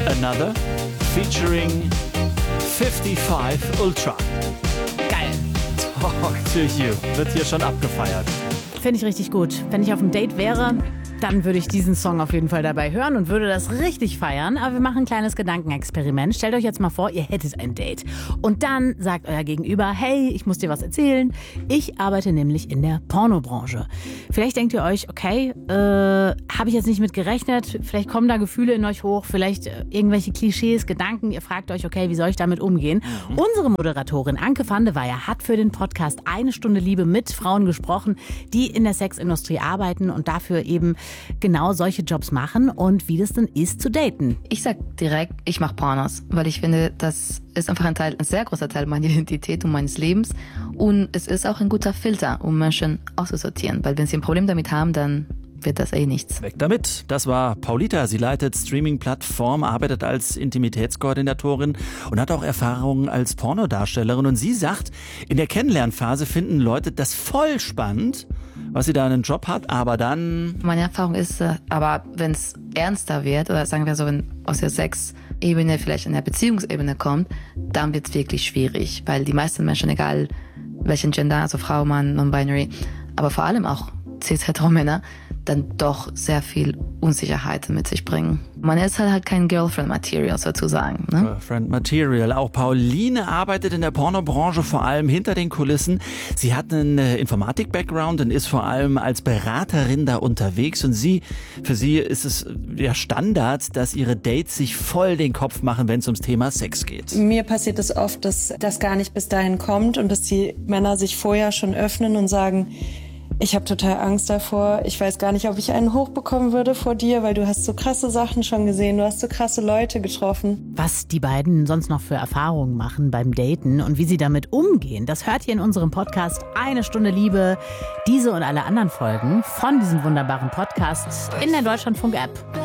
Another featuring 55 Ultra. Geil. Talk to you. Wird hier schon abgefeiert. Finde ich richtig gut. Wenn ich auf einem Date wäre, dann würde ich diesen Song auf jeden Fall dabei hören und würde das richtig feiern. Aber wir machen ein kleines Gedankenexperiment. Stellt euch jetzt mal vor, ihr hättet ein Date. Und dann sagt euer Gegenüber, hey, ich muss dir was erzählen. Ich arbeite nämlich in der Pornobranche. Vielleicht denkt ihr euch, okay, habe ich jetzt nicht mit gerechnet. Vielleicht kommen da Gefühle in euch hoch, vielleicht irgendwelche Klischees, Gedanken. Ihr fragt euch, okay, wie soll ich damit umgehen? Unsere Moderatorin Anke van de Weyer hat für den Podcast Eine Stunde Liebe mit Frauen gesprochen, die in der Sexindustrie arbeiten und dafür eben genau solche Jobs machen und wie das denn ist zu daten. Ich sag direkt, ich mache Pornos, weil ich finde, das ist einfach ein sehr großer Teil meiner Identität und meines Lebens. Und es ist auch ein guter Filter, um Menschen auszusortieren, weil wenn sie ein Problem damit haben, dann wird das nichts. Weg damit. Das war Paulita. Sie leitet Streaming-Plattform, arbeitet als Intimitätskoordinatorin und hat auch Erfahrungen als Pornodarstellerin. Und sie sagt, in der Kennenlernphase finden Leute das voll spannend, was sie da einen Job hat, aber dann... Meine Erfahrung ist, aber wenn es ernster wird, oder sagen wir so, wenn aus der Sexebene vielleicht in der Beziehungsebene kommt, dann wird es wirklich schwierig, weil die meisten Menschen, egal welchen Gender, also Frau, Mann, Non-Binary, aber vor allem auch Cis-Hetero-Männer, dann doch sehr viel Unsicherheit mit sich bringen. Man ist halt kein Girlfriend-Material sozusagen. Ne? Girlfriend-Material. Auch Pauline arbeitet in der Pornobranche, vor allem hinter den Kulissen. Sie hat einen Informatik-Background und ist vor allem als Beraterin da unterwegs. Und für sie ist es der Standard, dass ihre Dates sich voll den Kopf machen, wenn es ums Thema Sex geht. Mir passiert es oft, dass das gar nicht bis dahin kommt und dass die Männer sich vorher schon öffnen und sagen, ich habe total Angst davor. Ich weiß gar nicht, ob ich einen hochbekommen würde vor dir, weil du hast so krasse Sachen schon gesehen, du hast so krasse Leute getroffen. Was die beiden sonst noch für Erfahrungen machen beim Daten und wie sie damit umgehen, das hört ihr in unserem Podcast Eine Stunde Liebe. Diese und alle anderen Folgen von diesem wunderbaren Podcast in der Deutschlandfunk-App.